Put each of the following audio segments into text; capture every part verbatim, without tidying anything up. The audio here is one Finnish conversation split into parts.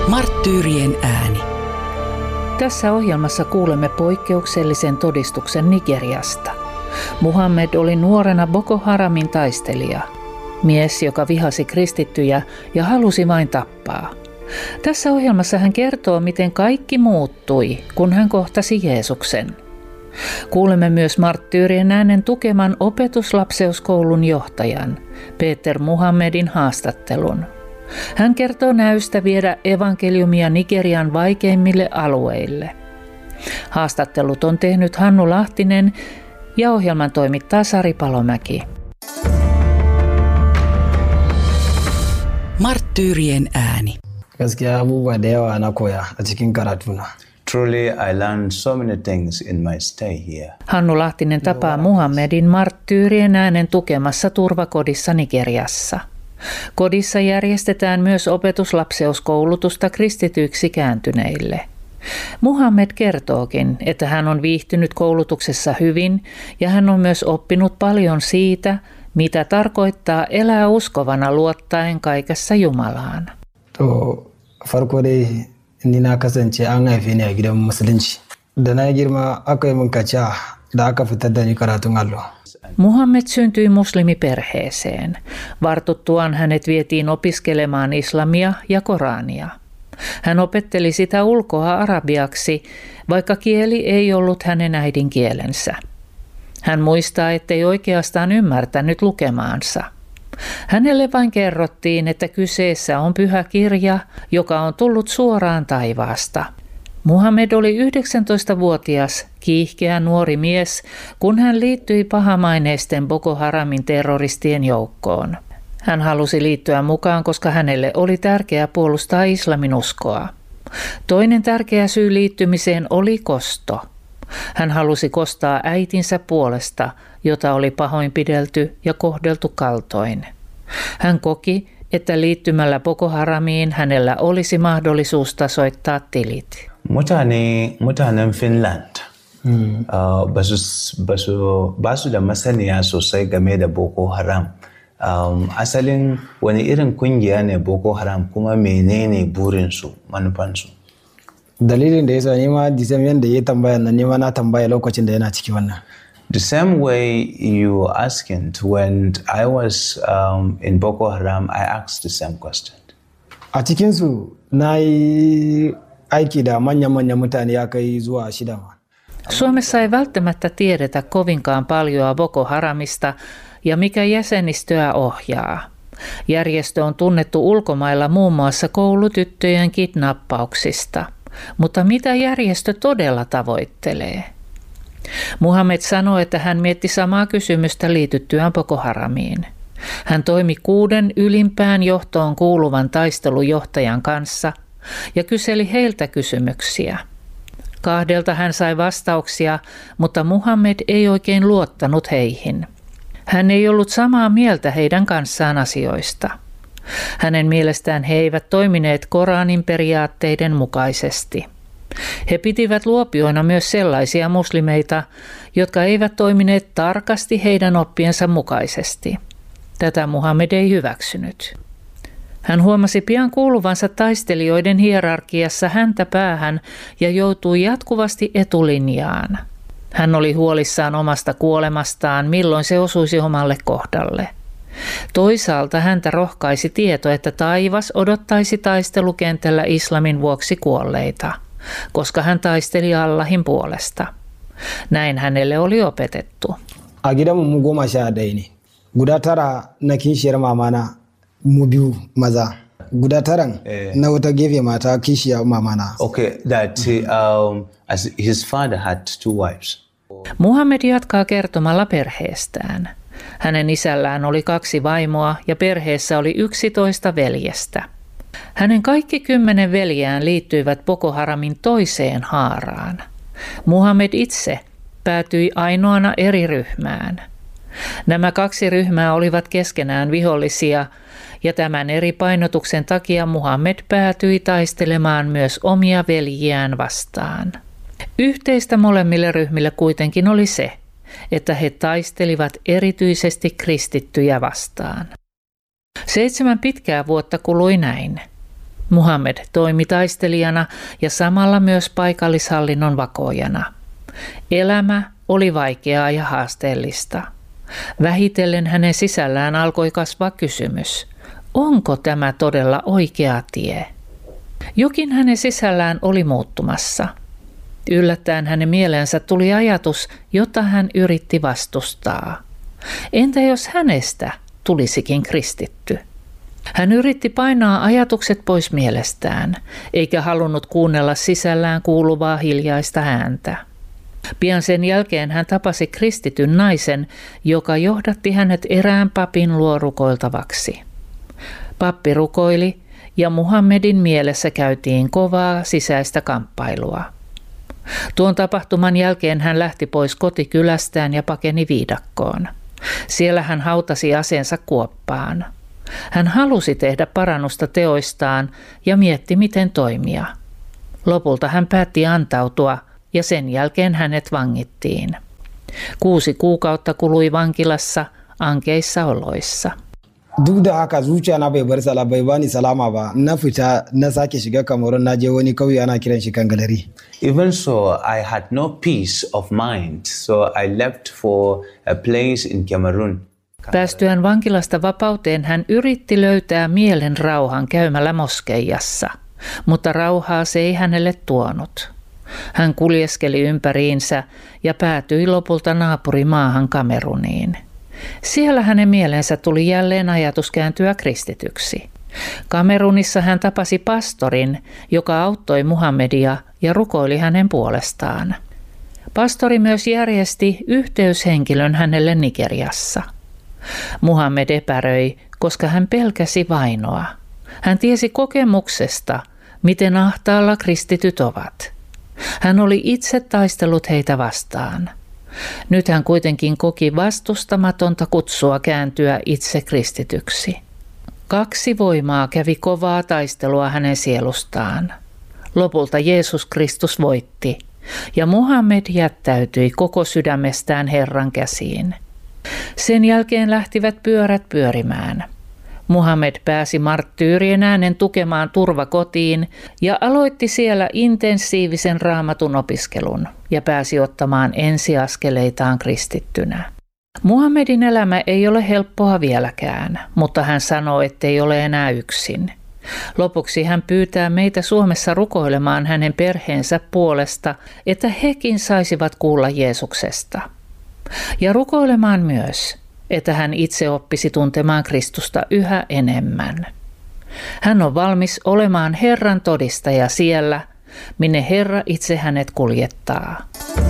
Marttyyrien ääni. Tässä ohjelmassa kuulemme poikkeuksellisen todistuksen Nigeriasta. Muhammed oli nuorena Boko Haramin taistelija. Mies, joka vihasi kristittyjä ja halusi vain tappaa. Tässä ohjelmassa hän kertoo, miten kaikki muuttui, kun hän kohtasi Jeesuksen. Kuulemme myös Marttyyrien äänen tukeman opetuslapseuskoulun johtajan, Peter Muhammedin haastattelun. Hän kertoo näystä viedä evankeliumia Nigerian vaikeimmille alueille. Haastattelut on tehnyt Hannu Lahtinen ja ohjelman toimittaa Sari Palomäki. Marttyyrien ääni. Gaskiya abubuwa da yawa na koya a cikin karatuna. Truly, I learned so many things in my stay here. Hannu Lahtinen tapaa Muhammedin Marttyyrien äänen tukemassa turvakodissa Nigeriassa. Kodissa järjestetään myös opetuslapseuskoulutusta kristityiksi kääntyneille. Muhammed kertookin, että hän on viihtynyt koulutuksessa hyvin ja hän on myös oppinut paljon siitä, mitä tarkoittaa elää uskovana luottaen kaikessa Jumalaan. To farko dai ni na kasance an haife ni a gidan musulunci. Da na girma aka yi min kaciya da aka fitar da ni karatun allo. Muhammed syntyi muslimiperheeseen. Vartuttuaan hänet vietiin opiskelemaan islamia ja Korania. Hän opetteli sitä ulkoa arabiaksi, vaikka kieli ei ollut hänen äidinkielensä. Hän muistaa, ettei oikeastaan ymmärtänyt lukemaansa. Hänelle vain kerrottiin, että kyseessä on pyhä kirja, joka on tullut suoraan taivaasta. Muhammed oli yhdeksäntoistavuotias, kiihkeä nuori mies, kun hän liittyi pahamaineisten Boko Haramin terroristien joukkoon. Hän halusi liittyä mukaan, koska hänelle oli tärkeää puolustaa islamin uskoa. Toinen tärkeä syy liittymiseen oli kosto. Hän halusi kostaa äitinsä puolesta, jota oli pahoinpidelty ja kohdeltu kaltoin. Hän koki, että liittymällä Boko Haramiin hänellä olisi mahdollisuus tasoittaa tilit. Mutane, mutanen Finland Mm. uh, basu, basu, basu da masaniya sosai game da Boko Haram. Um, asalin wani irin kungiya ne Boko Haram kuma menene burinsu, manufansu? Dalilin da yasa ni ma disam yanda ya tambaya nan ni ma na tambaya lokacin da yana ciki wannan. The same way you asking when I was um, in Boko Haram, I asked the same question. A cikin su na yi aiki da manyan-manyan mutane ya kai zuwa shida ma. Suomessa ei välttämättä tiedetä kovinkaan paljoa Boko Haramista ja mikä jäsenistöä ohjaa. Järjestö on tunnettu ulkomailla muun muassa koulutyttöjen kidnappauksista. Mutta mitä järjestö todella tavoittelee? Muhammed sanoi, että hän mietti samaa kysymystä liityttyään Boko Haramiin. Hän toimi kuuden ylimpään johtoon kuuluvan taistelujohtajan kanssa ja kyseli heiltä kysymyksiä. Kahdelta hän sai vastauksia, mutta Muhammed ei oikein luottanut heihin. Hän ei ollut samaa mieltä heidän kanssaan asioista. Hänen mielestään he eivät toimineet Koranin periaatteiden mukaisesti. He pitivät luopioina myös sellaisia muslimeita, jotka eivät toimineet tarkasti heidän oppiensa mukaisesti. Tätä Muhammed ei hyväksynyt. Hän huomasi pian kuuluvansa taistelijoiden hierarkiassa häntä päähän ja joutui jatkuvasti etulinjaan. Hän oli huolissaan omasta kuolemastaan, milloin se osuisi omalle kohdalle. Toisaalta häntä rohkaisi tieto, että taivas odottaisi taistelukentällä islamin vuoksi kuolleita, koska hän taisteli Allahin puolesta. Näin hänelle oli opetettu. A gidanmu mu goma sha ɗaya ne. Guda tara na kishiyar mamana mu biyu maza. Guda taran Eh. na wata gefe mata kishiyar mamana. Okay, that um, as his father had two wives. Muhammed jatkaa kertomalla perheestään. Hänen isällään oli kaksi vaimoa ja perheessä oli yksitoista veljestä. Hänen kaikki kymmenen veljään liittyivät Boko Haramin toiseen haaraan. Muhammed itse päätyi ainoana eri ryhmään. Nämä kaksi ryhmää olivat keskenään vihollisia ja tämän eri painotuksen takia Muhammed päätyi taistelemaan myös omia veljiään vastaan. Yhteistä molemmille ryhmille kuitenkin oli se, että he taistelivat erityisesti kristittyjä vastaan. Seitsemän pitkää vuotta kului näin. Muhammed toimi taistelijana ja samalla myös paikallishallinnon vakoojana. Elämä oli vaikeaa ja haasteellista. Vähitellen hänen sisällään alkoi kasvaa kysymys, onko tämä todella oikea tie? Jokin hänen sisällään oli muuttumassa. Yllättäen hänen mieleensä tuli ajatus, jota hän yritti vastustaa. Entä jos hänestä tulisikin kristitty? Hän yritti painaa ajatukset pois mielestään, eikä halunnut kuunnella sisällään kuuluvaa hiljaista ääntä. Pian sen jälkeen hän tapasi kristityn naisen, joka johdatti hänet erään papin luo rukoiltavaksi. Pappi rukoili ja Muhammedin mielessä käytiin kovaa sisäistä kamppailua. Tuon tapahtuman jälkeen hän lähti pois kotikylästään ja pakeni viidakkoon. Siellä hän hautasi aseensa kuoppaan. Hän halusi tehdä parannusta teoistaan ja mietti, miten toimia. Lopulta hän päätti antautua ja sen jälkeen hänet vangittiin. Kuusi kuukautta kului vankilassa ankeissa oloissa. Duk da haka zuciya na bai bar sala bai bani salama ba, na fita na sake shiga Cameroon, na je wani kauye ana kiran shi Kangalari. Even so, I had no peace of mind, so I left for a place in Cameroon. Päästyään vankilasta vapauteen hän yritti löytää mielen rauhan käymällä moskeijassa, mutta rauhaa se ei hänelle tuonut. Hän kuljeskeli ympäriinsä ja päätyi lopulta naapurimaahan Kameruniin. Siellä hänen mieleensä tuli jälleen ajatus kääntyä kristityksi. Kamerunissa hän tapasi pastorin, joka auttoi Muhammedia ja rukoili hänen puolestaan. Pastori myös järjesti yhteyshenkilön hänelle Nigeriassa. Muhammed epäröi, koska hän pelkäsi vainoa. Hän tiesi kokemuksesta, miten ahtaalla kristityt ovat. Hän oli itse taistellut heitä vastaan. Nyt hän kuitenkin koki vastustamatonta kutsua kääntyä itse kristityksi. Kaksi voimaa kävi kovaa taistelua hänen sielustaan. Lopulta Jeesus Kristus voitti, ja Muhammed jättäytyi koko sydämestään Herran käsiin. Sen jälkeen lähtivät pyörät pyörimään. Muhammed pääsi marttyyrien äänen tukemaan turvakotiin ja aloitti siellä intensiivisen raamatun opiskelun ja pääsi ottamaan ensiaskeleitaan kristittynä. Muhammedin elämä ei ole helppoa vieläkään, mutta hän sanoo, ettei ole enää yksin. Lopuksi hän pyytää meitä Suomessa rukoilemaan hänen perheensä puolesta, että hekin saisivat kuulla Jeesuksesta. Ja rukoilemaan myös, että hän itse oppisi tuntemaan Kristusta yhä enemmän. Hän on valmis olemaan Herran todistaja siellä, minne Herra itse hänet kuljettaa.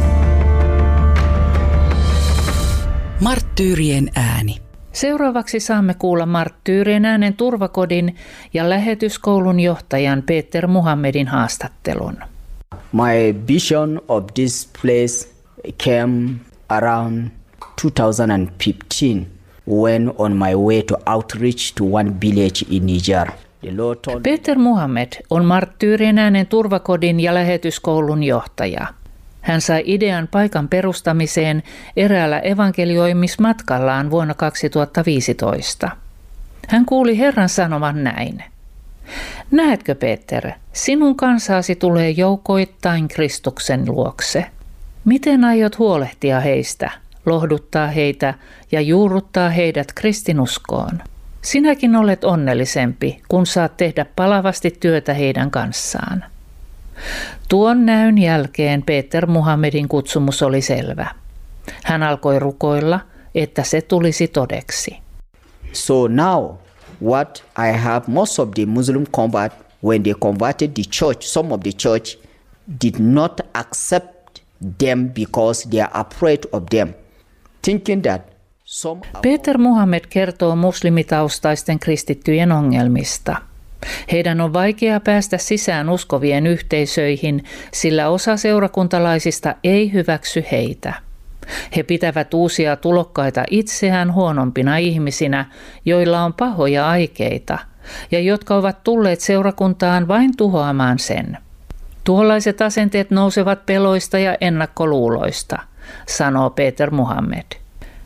Marttyyrien ääni. Seuraavaksi saamme kuulla Marttyyrien äänen turvakodin ja lähetyskoulun johtajan Peter Muhammedin haastattelun. My vision of this place came around two thousand fifteen when on my way to outreach to one village in Niger. Peter Muhammed on Marttyyrien äänen turvakodin ja lähetyskoulun johtaja. Hän sai idean paikan perustamiseen eräällä evankelioimismatkallaan vuonna kaksituhattaviisitoista. Hän kuuli Herran sanovan näin. Näetkö, Peter, sinun kansaasi tulee joukoittain Kristuksen luokse. Miten aiot huolehtia heistä, lohduttaa heitä ja juurruttaa heidät kristinuskoon? Sinäkin olet onnellisempi, kun saat tehdä palavasti työtä heidän kanssaan. Tuon näyn jälkeen Peter Muhammedin kutsumus oli selvä. Hän alkoi rukoilla, että se tulisi todeksi. So now what I have most of the Muslim convert when they converted the church, some of the church did not accept them because they are afraid of them, thinking that some... Peter Muhammed kertoo muslimitaustaisten kristittyjen ongelmista. Heidän on vaikea päästä sisään uskovien yhteisöihin, sillä osa seurakuntalaisista ei hyväksy heitä. He pitävät uusia tulokkaita itseään huonompina ihmisinä, joilla on pahoja aikeita ja jotka ovat tulleet seurakuntaan vain tuhoamaan sen. Tuollaiset asenteet nousevat peloista ja ennakkoluuloista, sanoo Peter Muhammed.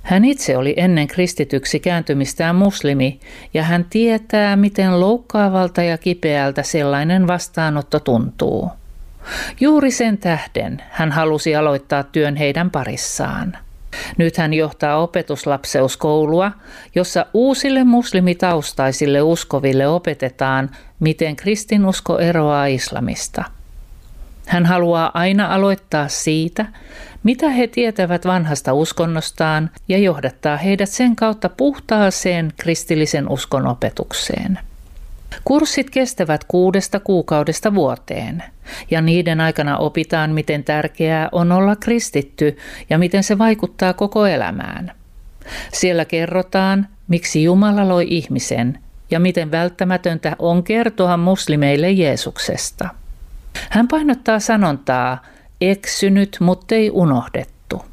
Hän itse oli ennen kristityksi kääntymistään muslimi ja hän tietää, miten loukkaavalta ja kipeältä sellainen vastaanotto tuntuu. Juuri sen tähden hän halusi aloittaa työn heidän parissaan. Nyt hän johtaa opetuslapseuskoulua, jossa uusille muslimitaustaisille uskoville opetetaan, miten kristinusko eroaa islamista. Hän haluaa aina aloittaa siitä, mitä he tietävät vanhasta uskonnostaan ja johdattaa heidät sen kautta puhtaaseen kristillisen uskon opetukseen. Kurssit kestävät kuudesta kuukaudesta vuoteen ja niiden aikana opitaan, miten tärkeää on olla kristitty ja miten se vaikuttaa koko elämään. Siellä kerrotaan, miksi Jumala loi ihmisen ja miten välttämätöntä on kertoa muslimeille Jeesuksesta. Hän painottaa sanontaa eksynyt, muttei unohdettu.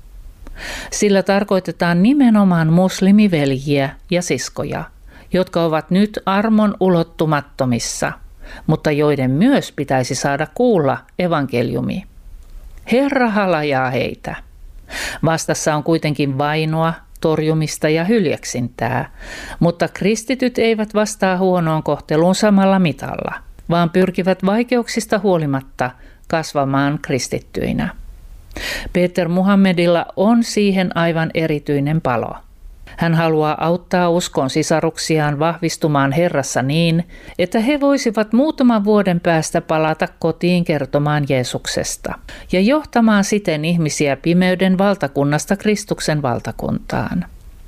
Sillä tarkoitetaan nimenomaan muslimiveljiä ja siskoja, jotka ovat nyt armon ulottumattomissa, mutta joiden myös pitäisi saada kuulla evankeliumi. Herra halajaa heitä. Vastassa on kuitenkin vainoa, torjumista ja hyljeksintää, mutta kristityt eivät vastaa huonoon kohteluun samalla mitalla, vaan pyrkivät vaikeuksista huolimatta kasvamaan kristittyinä. Peter Muhammedilla on siihen aivan erityinen palo. Hän haluaa auttaa uskon sisaruksiaan vahvistumaan Herrassa niin, että he voisivat muutaman vuoden päästä palata kotiin kertomaan Jeesuksesta ja johtamaan siten ihmisiä pimeyden valtakunnasta Kristuksen valtakuntaan.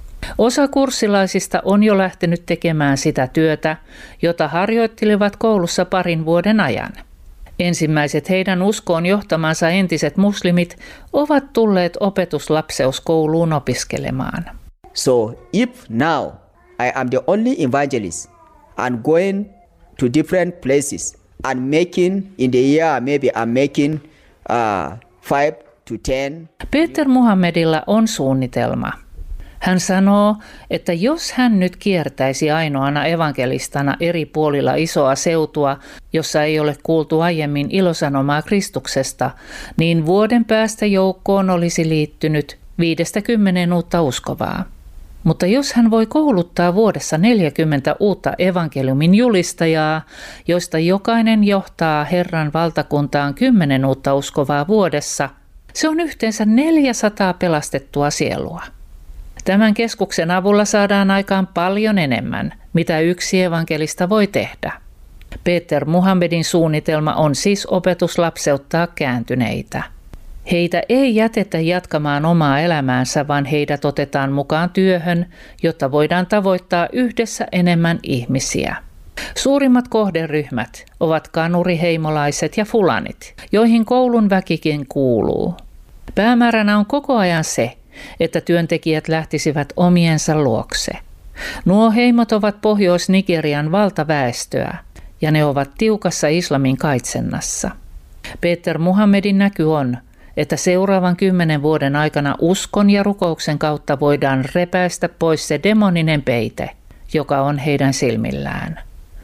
Osa kurssilaisista on jo lähtenyt tekemään sitä työtä, jota harjoittelivat koulussa parin vuoden ajan. Ensimmäiset heidän uskoon johtamansa entiset muslimit ovat tulleet opetuslapseuskouluun opiskelemaan. So if now I am the only evangelist and going to different places and making in the year maybe I'm making uh, five to ten. Peter Muhammedilla on suunnitelma. Hän sanoo, että jos hän nyt kiertäisi ainoana evankelistana eri puolilla isoa seutua, jossa ei ole kuultu aiemmin ilosanomaa Kristuksesta, niin vuoden päästä joukkoon olisi liittynyt viidestäkymmeneen uutta uskovaa. Mutta jos hän voi kouluttaa vuodessa neljäkymmentä uutta evankeliumin julistajaa, joista jokainen johtaa Herran valtakuntaan kymmenen uutta uskovaa vuodessa, se on yhteensä neljäsataa pelastettua sielua. Tämän keskuksen avulla saadaan aikaan paljon enemmän, mitä yksi evankelista voi tehdä. Peter Muhammedin suunnitelma on siis opetuslapseuttaa kääntyneitä. Heitä ei jätetä jatkamaan omaa elämäänsä, vaan heidät otetaan mukaan työhön, jotta voidaan tavoittaa yhdessä enemmän ihmisiä. Suurimmat kohderyhmät ovat kanuriheimolaiset ja fulanit, joihin koulun väkikin kuuluu. Päämääränä on koko ajan se, että työntekijät lähtisivät omiensa luokse. Nuo heimot ovat Pohjois-Nigerian valtaväestöä, ja ne ovat tiukassa islamin kaitsennassa. Peter Muhammedin näky on, että seuraavan kymmenen vuoden aikana uskon ja rukouksen kautta voidaan repäistä pois se demoninen peite, joka on heidän silmillään.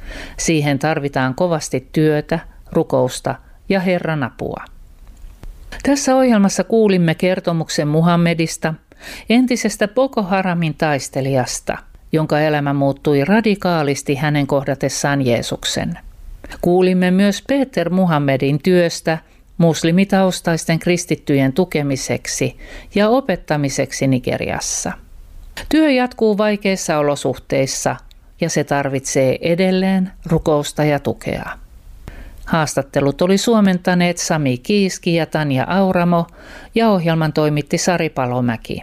Siihen tarvitaan kovasti työtä, rukousta ja Herran apua. Tässä ohjelmassa kuulimme kertomuksen Muhammedista, entisestä Boko Haramin taistelijasta, jonka elämä muuttui radikaalisti hänen kohdatessaan Jeesuksen. Kuulimme myös Peter Muhammedin työstä muslimitaustaisten kristittyjen tukemiseksi ja opettamiseksi Nigeriassa. Työ jatkuu vaikeissa olosuhteissa ja se tarvitsee edelleen rukousta ja tukea. Haastattelut oli suomentaneet Sami Kiiski ja Tanja Auramo ja ohjelman toimitti Sari Palomäki.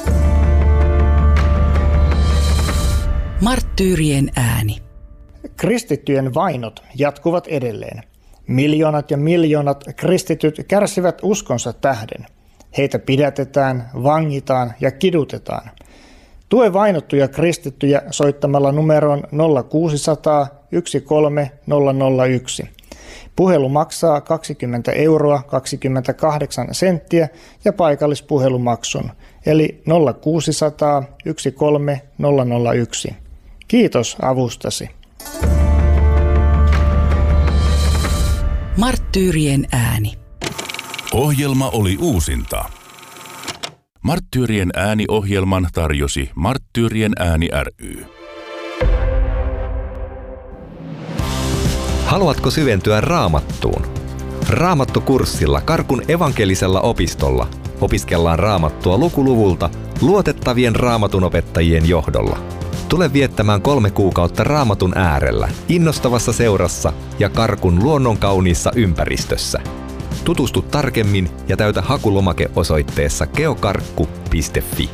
Marttyyrien ääni. Kristittyjen vainot jatkuvat edelleen. Miljoonat ja miljoonat kristityt kärsivät uskonsa tähden. Heitä pidätetään, vangitaan ja kidutetaan. Tue vainottuja kristittyjä soittamalla numeroon nolla kuusisataa yksi kolme nolla nolla yksi. Puhelu maksaa kaksikymmentä euroa kaksikymmentäkahdeksan senttiä ja paikallispuhelumaksun, eli nolla kuusisataa yksi kolme nolla nolla yksi. Kiitos avustasi. Marttyyrien ääni. Ohjelma oli uusinta. Marttyyrien ääni-ohjelman tarjosi Marttyyrien ääni ry. Haluatko syventyä Raamattuun? Raamattukurssilla Karkun evankelisella opistolla opiskellaan Raamattua lukuluvulta luotettavien raamatunopettajien johdolla. Tule viettämään kolme kuukautta Raamatun äärellä, innostavassa seurassa ja Karkun luonnonkauniissa ympäristössä. Tutustu tarkemmin ja täytä hakulomake osoitteessa geokarkku piste fi.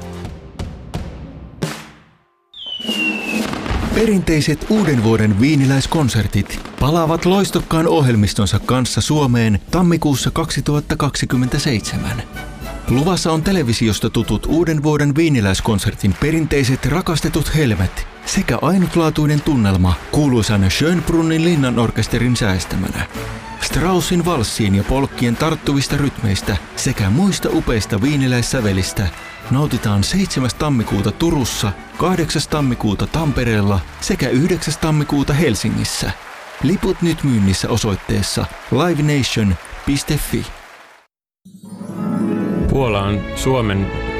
Perinteiset uuden vuoden viiniläiskonsertit palaavat loistokkaan ohjelmistonsa kanssa Suomeen tammikuussa kaksituhattakaksikymmentäseitsemän. Luvassa on televisiosta tutut uuden vuoden viiniläiskonsertin perinteiset rakastetut helmet sekä ainutlaatuinen tunnelma kuuluisan Schönbrunnin linnanorkesterin säästämänä. Straussin valssiin ja polkkien tarttuvista rytmeistä sekä muista upeista viiniläissävelistä nautitaan seitsemäs tammikuuta Turussa, kahdeksas tammikuuta Tampereella sekä yhdeksäs tammikuuta Helsingissä. Liput nyt myynnissä osoitteessa livenation piste fi. Puola on Suomen